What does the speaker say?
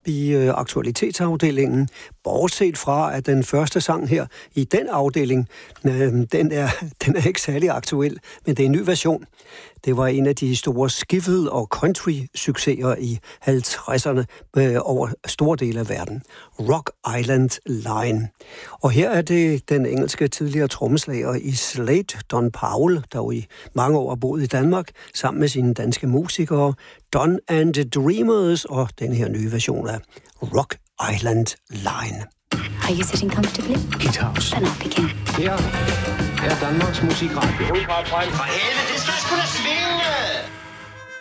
i aktualitetsafdelingen, bortset fra, at den første sang her i den afdeling, den er ikke særlig aktuel, men det er en ny version. Det var en af de store skiffle- og country-succeser i 50'erne over store dele af verden. Rock Island Line. Og her er det den engelske tidligere trommeslager i Slade, Don Powell, der jo i mange år har boet i Danmark, sammen med sine danske musikere, Don and the Dreamers, og den her nye version af Rock Island Line. Are you sitting comfortably? Hit House. Then I'll begin. Her er Danmarks Musikradio. For helvede, det skal sgu da svinge!